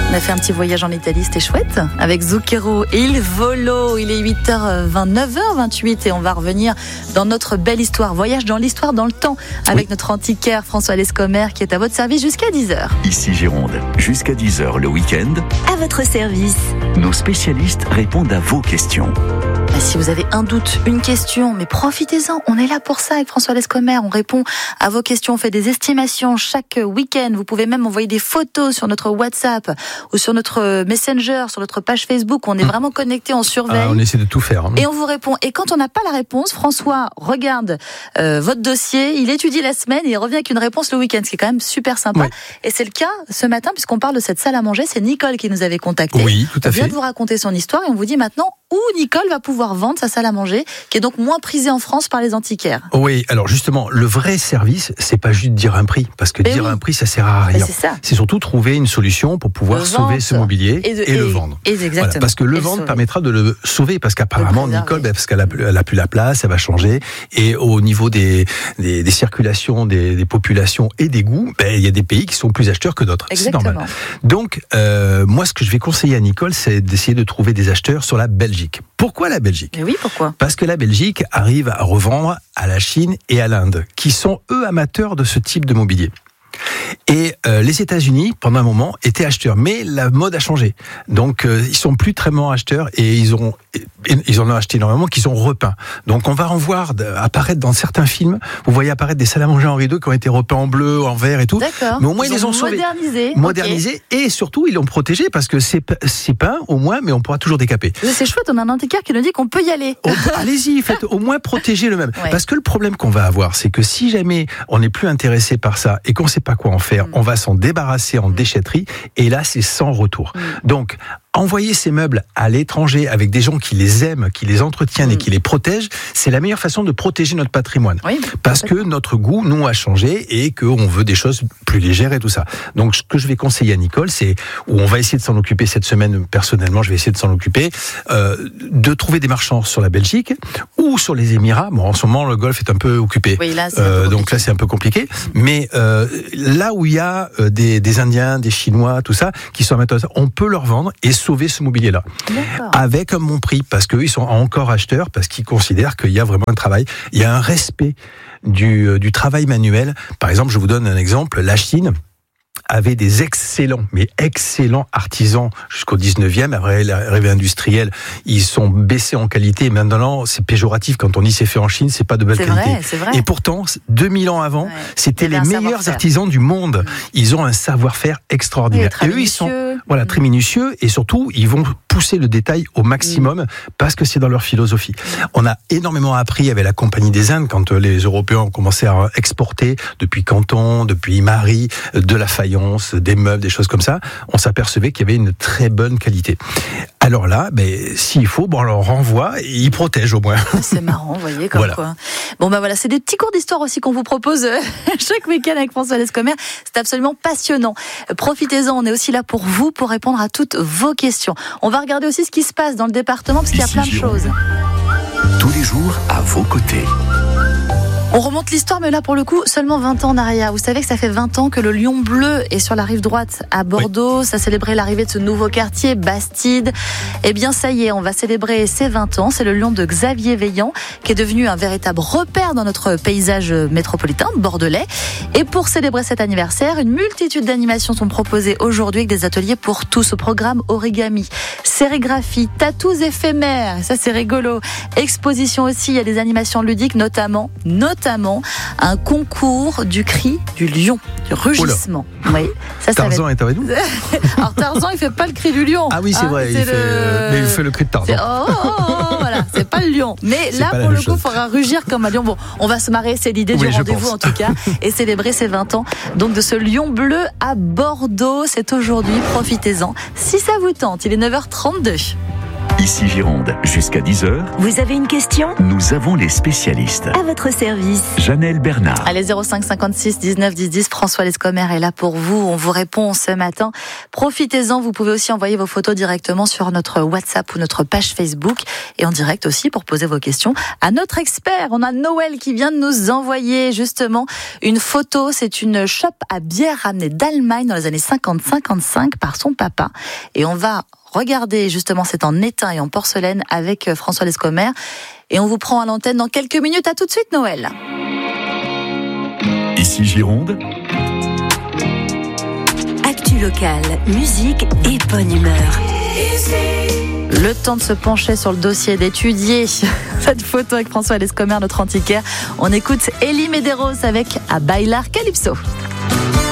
On a fait un petit voyage en Italie, c'était chouette, avec Zucchero et Il Volo. Il est 8h20, 9h28 et on va revenir dans notre belle histoire. Voyage dans l'histoire, dans le temps, avec notre antiquaire François Lescomer qui est à votre service jusqu'à 10h. Ici Gironde, jusqu'à 10h le week-end. À votre service. Nos spécialistes répondent à vos questions. Si vous avez un doute, une question, mais profitez-en, on est là pour ça avec François Lescomer, on répond à vos questions, on fait des estimations chaque week-end, vous pouvez même envoyer des photos sur notre WhatsApp ou sur notre Messenger, sur notre page Facebook, on est vraiment connectés, on surveille. On essaie de tout faire. Et on vous répond. Et quand on n'a pas la réponse, François regarde votre dossier, il étudie la semaine et il revient avec une réponse le week-end, ce qui est quand même super sympa. Oui. Et c'est le cas ce matin, puisqu'on parle de cette salle à manger, c'est Nicole qui nous avait contacté. Oui, tout à fait. On vient de vous raconter son histoire et on vous dit maintenant où Nicole va pouvoir vendre sa salle à manger, qui est donc moins prisée en France par les antiquaires. Oui, alors justement, le vrai service, c'est pas juste dire un prix, parce que un prix, ça sert à rien. C'est surtout trouver une solution pour pouvoir sauver ce mobilier et le vendre. Exactement. Voilà, parce que le vendre permettra de le sauver, parce qu'apparemment, Nicole, parce qu'elle a plus la place, elle va changer, et au niveau des circulations, des populations et des goûts, il y a des pays qui sont plus acheteurs que d'autres. Exactement. C'est normal. Donc, moi, ce que je vais conseiller à Nicole, c'est d'essayer de trouver des acheteurs sur la Belgique. Pourquoi la Belgique ? Oui, pourquoi ? Parce que la Belgique arrive à revendre à la Chine et à l'Inde, qui sont eux amateurs de ce type de mobilier. Et les États-Unis, pendant un moment, étaient acheteurs, mais la mode a changé. Donc, ils sont plus très acheteurs et ils en ont acheté énormément qui sont repeints. Donc, on va en voir apparaître dans certains films. Vous voyez apparaître des salles à manger Henri II qui ont été repeints en bleu, en vert et tout. D'accord. Mais au moins, ils les ont sauvés. Modernisés. Okay. Et surtout, ils l'ont protégé parce que c'est peint au moins, mais on pourra toujours décaper. C'est chouette, on a un antiquaire qui nous dit qu'on peut y aller. Allez-y, faites au moins protéger le même. Ouais. Parce que le problème qu'on va avoir, c'est que si jamais on n'est plus intéressé par ça et qu'on ne sait pas quoi en faire, on va s'en débarrasser en déchetterie et là c'est sans retour. Donc envoyer ces meubles à l'étranger avec des gens qui les aiment, qui les entretiennent et qui les protègent, c'est la meilleure façon de protéger notre patrimoine. Oui, parce que notre goût, nous, a changé et qu'on veut des choses plus légères et tout ça. Donc, ce que je vais conseiller à Nicole, c'est, où on va essayer de s'en occuper cette semaine, personnellement, je vais essayer de s'en occuper, de trouver des marchands sur la Belgique ou sur les Émirats. Bon, en ce moment, le Golfe est un peu occupé. Oui, là, donc là, c'est un peu compliqué. Mais là où il y a des Indiens, des Chinois, tout ça, qui sont amateurs, on peut leur vendre et sauver ce mobilier-là. D'accord. Avec un bon prix, parce qu'eux, ils sont encore acheteurs, parce qu'ils considèrent qu'il y a vraiment un travail. Il y a un respect du travail manuel. Par exemple, je vous donne un exemple. La Chine avait des excellents artisans jusqu'au 19e. Après l'arrivée industrielle, ils sont baissés en qualité. Maintenant, c'est péjoratif quand on dit c'est fait en Chine, c'est pas de bonne qualité. C'est vrai. Et pourtant, 2000 ans avant, c'était les meilleurs artisans du monde. Ils ont un savoir-faire extraordinaire. Et eux, ils sont très minutieux et surtout, ils vont pousser le détail au maximum parce que c'est dans leur philosophie. On a énormément appris avec la Compagnie des Indes quand les Européens ont commencé à exporter depuis Canton, depuis Imari, de la faïence, des meubles, des choses comme ça. On s'apercevait qu'il y avait une très bonne qualité. Alors là, s'il faut, on leur renvoie et ils protègent au moins. C'est marrant, vous voyez, comme quoi. Bon, voilà, c'est des petits cours d'histoire aussi qu'on vous propose chaque week-end avec François Lescomer. C'est absolument passionnant. Profitez-en, on est aussi là pour vous, pour répondre à toutes vos questions. On va regarder aussi ce qui se passe dans le département, parce qu'il y a plein de choses. Tous les jours, à vos côtés. On remonte l'histoire, mais là, pour le coup, seulement 20 ans en arrière. Vous savez que ça fait 20 ans que le Lion Bleu est sur la rive droite à Bordeaux. Oui. Ça célébrait l'arrivée de ce nouveau quartier, Bastide. Eh bien, ça y est, on va célébrer ses 20 ans. C'est le Lion de Xavier Veillant, qui est devenu un véritable repère dans notre paysage métropolitain, bordelais. Et pour célébrer cet anniversaire, une multitude d'animations sont proposées aujourd'hui avec des ateliers pour tous. Au programme origami, sérigraphie, tatous éphémères. Ça, c'est rigolo. Exposition aussi, il y a des animations ludiques, notamment un concours du cri du lion, du rugissement. Oui, Tarzan est avec nous. Alors Tarzan, il fait pas le cri du lion. Ah oui, c'est vrai. Mais il fait le cri de Tarzan. Voilà, c'est pas le lion. Mais là, pour le coup, il faudra rugir comme un lion. Bon, on va se marrer, c'est l'idée du rendez-vous en tout cas, et célébrer ses 20 ans. Donc de ce Lion Bleu à Bordeaux, c'est aujourd'hui. Profitez-en. Si ça vous tente, il est 9h32. Ici Gironde, jusqu'à 10h, Vous avez une question ? nous avons les spécialistes. À votre service. Janelle Bernard. Allez, 05 56 19 10 10, François Lescomer est là pour vous. On vous répond ce matin. Profitez-en, vous pouvez aussi envoyer vos photos directement sur notre WhatsApp ou notre page Facebook et en direct aussi pour poser vos questions à notre expert. On a Noël qui vient de nous envoyer justement une photo. C'est une chope à bière ramenée d'Allemagne dans les années 50-55 par son papa. Et on va regarder justement, c'est en étain et en porcelaine avec François Lescomer. Et on vous prend à l'antenne dans quelques minutes. À tout de suite, Noël. Ici Gironde, Actu locale, musique et bonne humeur. Le temps de se pencher sur le dossier, d'étudier cette photo avec François Lescomer, notre antiquaire. On écoute Elie Medeiros avec A Bailar Calypso.